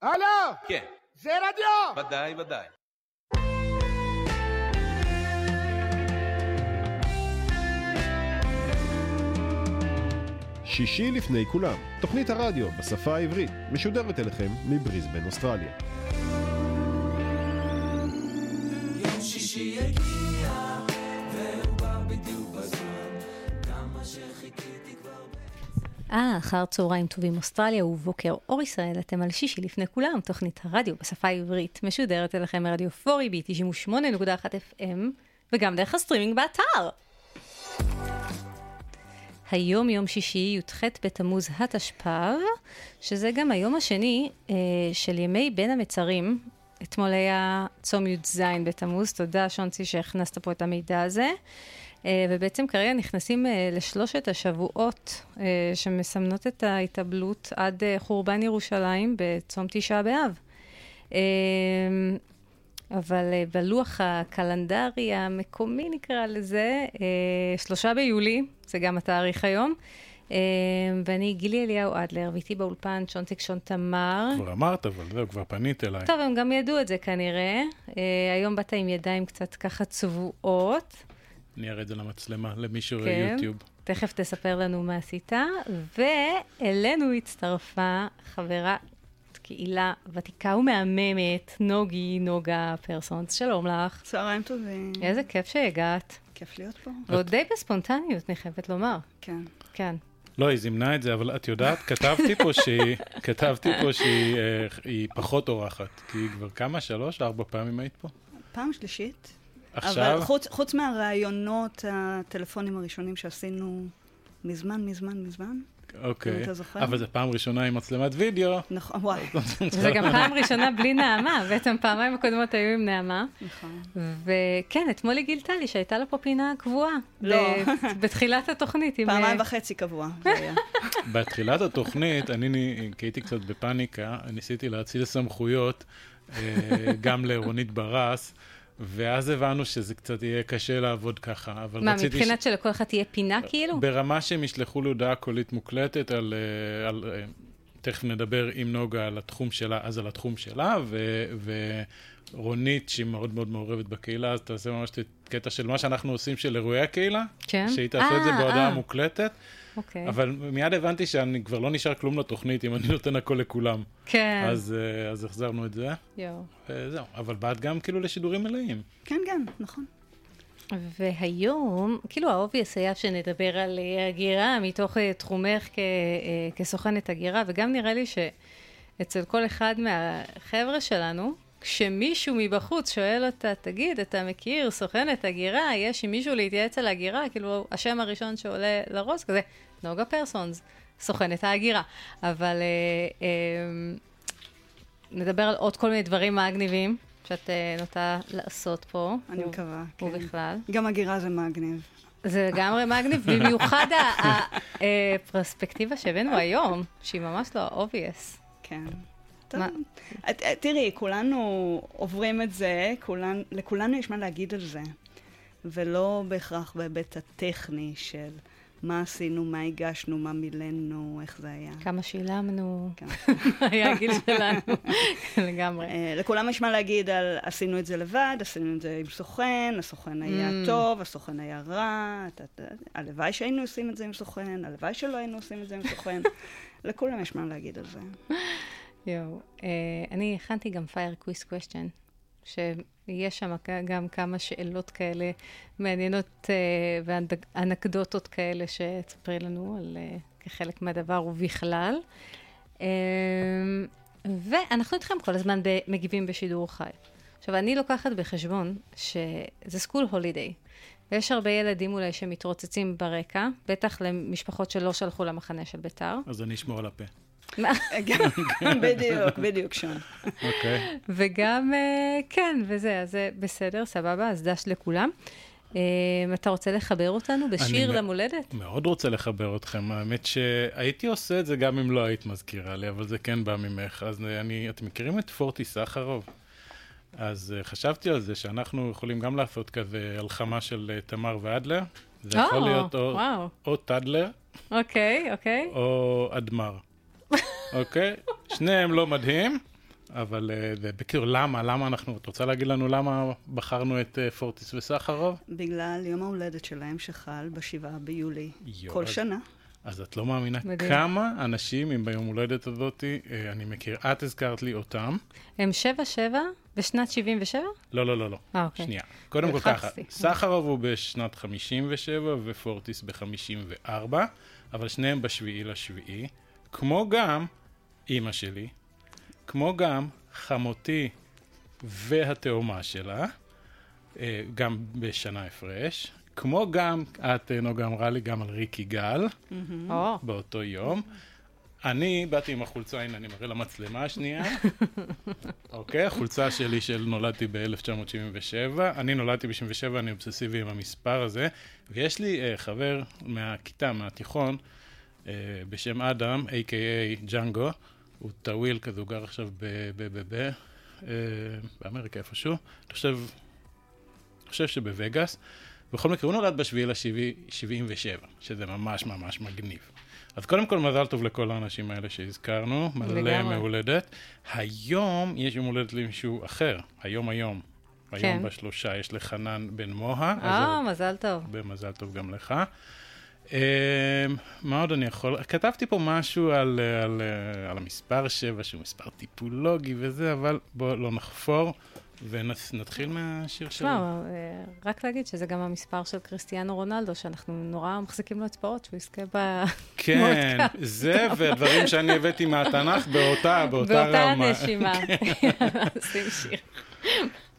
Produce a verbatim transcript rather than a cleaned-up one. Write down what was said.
הלו! כן. זה רדיו! ודאי, ודאי. שישי לפני כולם, תוכנית הרדיו בשפה העברית, משודרת אליכם מבריסבן, אוסטרליה. יום שישי הגיע, והוא בא בדיוק בזמן, כמה שחיכיתי כבר ב... אה, אחר צהריים טובים אוסטרליה ובוקר אור ישראל, אתם על שישי לפני כולם, תוכנית הרדיו בשפה העברית, משודרת אליכם מרדיו פורי בי תשעים ושמונה נקודה אחת אף אם, וגם דרך הסטרימינג באתר. היום יום שישי, י"ח בתמוז התשפ"ב, שזה גם היום השני אה, של ימי בין המצרים. אתמול היה צום י"ז בתמוז, תודה שונצי שהכנסת פה את המידע הזה. אה, ובעצם כרגע נכנסים אה, לשלושת השבועות אה, שמסמנות את ההתאבלות עד אה, חורבן ירושלים בצום תשעה באב. אה, אבל uh, בלוח הקלנדרי המקומי נקרא לזה, uh, שלושה ביולי, זה גם התאריך היום, uh, ואני גילי אליהו אדלר, ואיתי באולפן שונציק שון תמר. כבר אמרת, אבל זהו, כבר פנית אליי. טוב, הם גם ידעו את זה כנראה. Uh, היום באת עם ידיים קצת ככה צבועות. אני אראה את זה למצלמה, למישהו כן, ביוטיוב. תכף תספר לנו מה עשית, ואלינו הצטרפה חברה, קהילה ותיקה ומהממת, נוגי, נוגה פרסונס, שלום לך. צהריים טובים. איזה כיף שהגעת. כיף להיות פה. ועוד די בספונטניות, אני חייבת לומר. כן. כן. לא, היא זימנה את זה, אבל את יודעת, כתבתי פה שהיא, כתבתי פה שהיא אה, היא פחות אורחת, כי היא כבר כמה, שלוש, ארבע פעמים היית פה? פעם שלישית. עכשיו? אבל חוץ, חוץ מהרעיונות הטלפונים הראשונים שעשינו מזמן, מזמן, מזמן. אוקיי, אתה זוכר? אבל זו פעם ראשונה עם מצלמת וידאו. נכון, וואי. זה גם פעם ראשונה בלי נעמה, בעצם פעמיים הקודמות היו עם נעמה. נכון. וכן, אתמול היא גילתה לי שהייתה לה פה פינה קבועה. לא. בתחילת התוכנית. פעמיים וחצי קבוע, זה היה. בתחילת התוכנית, אני הייתי קצת בפאניקה, ניסיתי להציל סמכויות, גם לרונית ברס, ואז הבנו שזה קצת יהיה קשה לעבוד ככה, אבל מה, רציתי... מבחינת שלכל אחד תהיה פינה כאילו? ברמה שהם ישלחו להודעה קולית מוקלטת על... על תכף נדבר עם נוגה על התחום שלה, אז על התחום שלה, ו... ורונית, שהיא מאוד מאוד מעורבת בקהילה, אז תעשה ממש קטע של מה שאנחנו עושים של אירועי הקהילה, כן? שהיא תעשה את זה בהודעה מוקלטת, אוקיי. אבל מיד הבנתי שאני כבר לא נשאר כלום לתוכנית, אם אני נותן הכל לכולם. כן. אז, אז החזרנו את זה. יו. וזהו, אבל באת גם כאילו לשידורים מלאים. כן, כן, נכון. והיום, כאילו האובייס היה שנדבר על הגירה מתוך תחומך כ, כסוכנת הגירה, וגם נראה לי שאצל כל אחד מהחבר'ה שלנו, כשמישהו מבחוץ שואל אותה, תגיד, אתה מכיר סוכנת הגירה? יש עם מישהו להתייעץ על הגירה? כאילו, השם הראשון שעולה לראש כזה, נוגה פרסונס, סוכנת ההגירה. אבל אה, אה, נדבר על עוד כל מיני דברים מגניבים שאת אה, נוטה לעשות פה. אני מקווה, כן. ובכלל. גם הגירה זה מגניב. זה לגמרי מגניב, במיוחד הפרספקטיבה שהבאנו היום, שהיא ממש לא obvious. כן. טוב. תראי, כולנו עוברים את זה, כולן, לכולנו יש מה להגיד על זה, ולא בהכרח בהיבט הטכני של מה עשינו, מה הגשנו, מה מילאנו, איך זה היה. כמה שילמנו, היה הגיל שלנו, לגמרי. לכולם יש מה להגיד על עשינו את זה לבד, עשינו את זה עם סוכן, הסוכן היה טוב, הסוכן היה רע, הלוואי שהיינו עושים את זה עם סוכן, הלוואי שלא היינו עושים את זה עם סוכן, לכולם יש מה להגיד על זה. יו, אני הכנתי גם fire quiz question, שיש שם גם כמה שאלות כאלה מעניינות ואנקדוטות כאלה שתספרי לנו על כחלק מהדבר ובכלל. ואנחנו איתכם כל הזמן מגיבים בשידור חי. עכשיו, אני לוקחת בחשבון שזה סקול הולידיי, ויש הרבה ילדים אולי שמתרוצצים ברקע, בטח למשפחות שלא שלחו למחנה של ביתר. אז אני אשמור על הפה. בדיוק, בדיוק שם. אוקיי. וגם, כן, וזה, אז זה בסדר, סבבה, אז דש לכולם. אתה רוצה לחבר אותנו בשיר למולדת? מאוד רוצה לחבר אתכם. האמת שהייתי עושה את זה גם אם לא היית מזכירה לי, אבל זה כן בא ממך. אז אני, אתם מכירים את פורטי סחרוב? אז חשבתי על זה שאנחנו יכולים גם לעשות כזה הלחמה של תמר ואדלר. זה יכול להיות או תדלר, אוקיי, אוקיי. או אדמר. אוקיי? שניהם לא מדהים, אבל בקיצור, למה? למה אנחנו, את רוצה להגיד לנו למה בחרנו את פורטיס וסחרוב? בגלל יום ההולדת שלהם שחל בשבעה ביולי יו, כל אז, שנה. אז את לא מאמינה מדהים. כמה אנשים, אם ביום הולדת הזאת, אני מכיר, את הזכרת לי אותם. הם שבע שבע בשנת שבעים ושבע? לא, לא, לא, לא. אה, אוקיי. שנייה. קודם כל ככה, לחצתי. סחרוב הוא בשנת חמישים ושבע ופורטיס ב-חמישים וארבע, אבל שניהם בשביעי לשביעי, כמו גם אמא שלי, כמו גם חמותי והתאומה שלה, גם בשנה הפרש, כמו גם, את נוגה אמרה לי, גם על ריקי גל, באותו יום. אני באתי עם החולצה, הנה אני מראה למצלמה השנייה. אוקיי, החולצה שלי של נולדתי ב-אלף תשע מאות שבעים ושבע. אני נולדתי ב-שבעים ושבע, אני אובססיבי עם המספר הזה. ויש לי uh, חבר מהכיתה, מהתיכון, uh, בשם אדם, איי קיי איי ג'אנגו. הוא טוויל כזה, הוא גר עכשיו ב-ב-ב-ב, uh, באמריקה איפשהו. אני חושב, אני חושב שבווגאס. בכל מקרה, הוא נולד בשביעי ל-שבעים ושבע, שזה ממש ממש מגניב. אז קודם כל מזל טוב לכל האנשים האלה שהזכרנו, מלא מהולדת. היום יש יום הולדת למישהו אחר, היום היום, היום כן. בשלושה, יש לחנן בן מוהה. אה, מזל טוב. במזל טוב גם לך. מה עוד אני יכול? כתבתי פה משהו על, על, על המספר שבע, שהוא מספר טיפולוגי וזה, אבל בואו לא נחפור. ונתחיל מהשיר שלו. לא, רק להגיד שזה גם המספר של קריסטיאנו רונלדו, שאנחנו נורא מחזיקים לו אצבעות, שהוא יזכה ב... כן, זה ודברים שאני הבאתי מהתנ"ך באותה, באותה רמה. באותה נשימה. עושים שיר.